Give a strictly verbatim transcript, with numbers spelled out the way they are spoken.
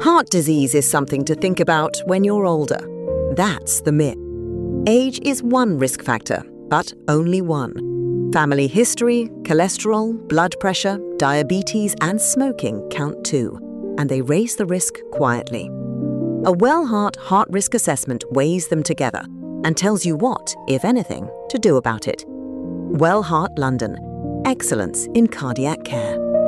Heart disease is something to think about when you're older. That's the myth. Age is one risk factor, but only one. Family history, cholesterol, blood pressure, diabetes, and smoking count too, and they raise the risk quietly. A WellHeart heart risk assessment weighs them together and tells you what, if anything, to do about it. WellHeart London. Excellence in cardiac care.